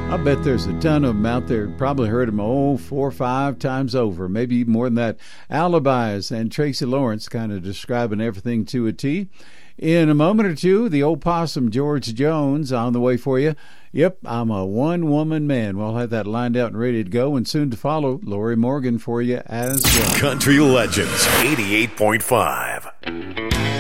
I bet there's a ton of them out there. Probably heard them 4 or 5 times over, maybe even more than that. Alibis and Tracy Lawrence kind of describing everything to a T. In a moment or two, the old possum George Jones on the way for you. Yep, I'm a one-woman man. We'll have that lined out and ready to go. And soon to follow, Lori Morgan for you as well. Country Legends 88.5.